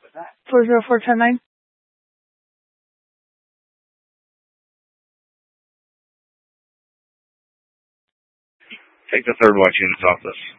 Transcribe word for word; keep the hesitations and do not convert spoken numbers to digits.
four zero four ten nine. Take the third watch units off this.